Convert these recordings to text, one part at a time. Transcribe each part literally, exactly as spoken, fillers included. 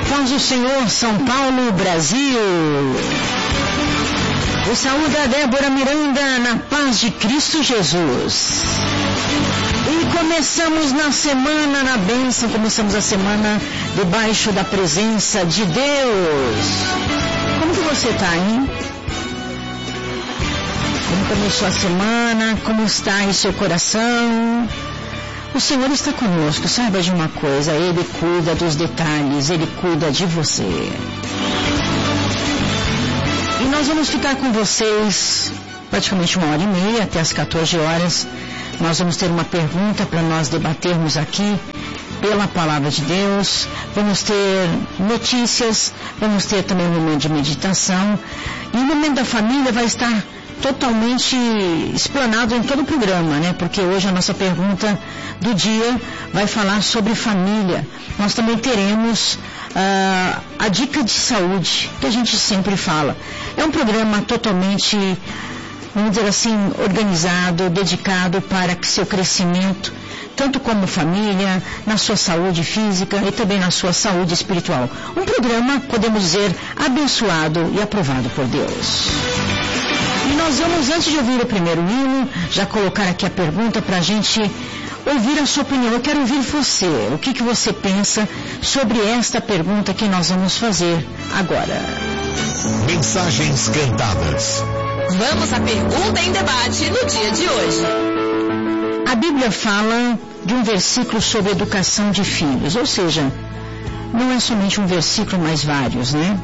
paz do Senhor, São Paulo, Brasil. O saúda Débora Miranda na paz de Cristo Jesus. E começamos na semana, na bênção, começamos a semana debaixo da presença de Deus. Como que você está, hein? Como começou a semana? Como está em seu coração? O Senhor está conosco, saiba de uma coisa, Ele cuida dos detalhes, Ele cuida de você. E nós vamos ficar com vocês praticamente uma hora e meia, até as quatorze horas. Nós vamos ter uma pergunta para nós debatermos aqui pela Palavra de Deus. Vamos ter notícias, vamos ter também um momento de meditação. E o momento da família vai estar totalmente explanado em todo o programa, né? Porque hoje a nossa pergunta do dia vai falar sobre família. Nós também teremos uh, a dica de saúde, que a gente sempre fala. É um programa totalmente, vamos dizer assim, organizado, dedicado para que seu crescimento, tanto como família, na sua saúde física e também na sua saúde espiritual. Um programa, podemos dizer, abençoado e aprovado por Deus. E nós vamos, antes de ouvir o primeiro hino, já colocar aqui a pergunta para a gente ouvir a sua opinião. Eu quero ouvir você. O que, que você pensa sobre esta pergunta que nós vamos fazer agora? Mensagens cantadas. Vamos à pergunta em debate no dia de hoje. A Bíblia fala de um versículo sobre educação de filhos, ou seja, não é somente um versículo, mas vários, né?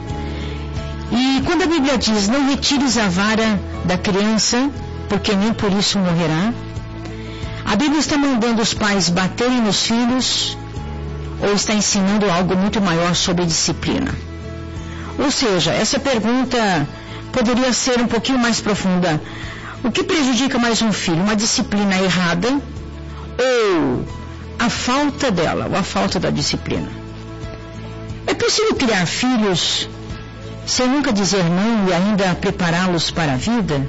E quando a Bíblia diz, não retires a vara da criança, porque nem por isso morrerá, a Bíblia está mandando os pais baterem nos filhos, ou está ensinando algo muito maior sobre disciplina? Ou seja, essa pergunta poderia ser um pouquinho mais profunda. O que prejudica mais um filho? Uma disciplina errada, ou a falta dela, ou a falta da disciplina? É possível criar filhos sem nunca dizer não e ainda prepará-los para a vida?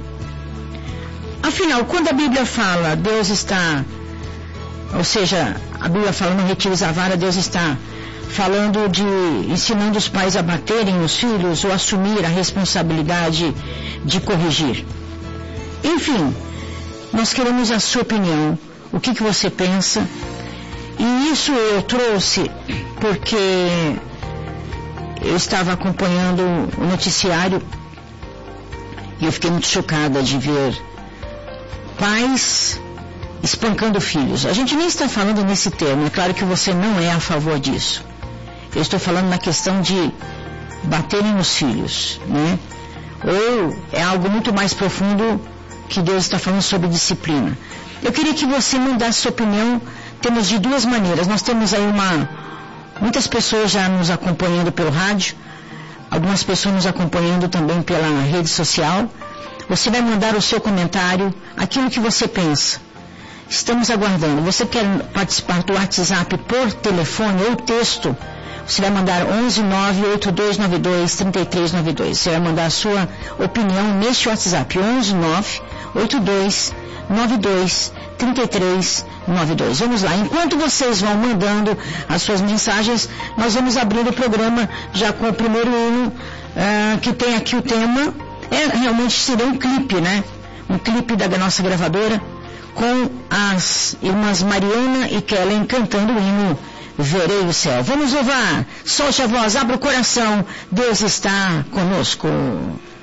Afinal, quando a Bíblia fala, Deus está, ou seja, a Bíblia fala, não retires a vara, Deus está falando de, ensinando os pais a baterem os filhos ou assumir a responsabilidade de corrigir. Enfim, nós queremos a sua opinião, o que, que você pensa, e isso eu trouxe porque eu estava acompanhando o noticiário e eu fiquei muito chocada de ver pais espancando filhos. A gente nem está falando nesse termo, é claro que você não é a favor disso. Eu estou falando na questão de baterem nos filhos, né? Ou é algo muito mais profundo que Deus está falando sobre disciplina. Eu queria que você mandasse sua opinião. Temos de duas maneiras. Nós temos aí uma... Muitas pessoas já nos acompanhando pelo rádio, algumas pessoas nos acompanhando também pela rede social. Você vai mandar o seu comentário, aquilo que você pensa. Estamos aguardando. Você quer participar do WhatsApp por telefone ou texto? Você vai mandar onze nove oito dois nove dois três três nove dois. Você vai mandar a sua opinião neste WhatsApp, onze nove oito dois nove dois três três nove dois. Vamos lá, enquanto vocês vão mandando as suas mensagens, nós vamos abrir o programa já com o primeiro hino, uh, que tem aqui o tema, é, realmente seria um clipe, né? Um clipe da nossa gravadora, com as irmãs Mariana e Kellen cantando o hino Verei o Céu. Vamos louvar, solte a voz, abra o coração, Deus está conosco.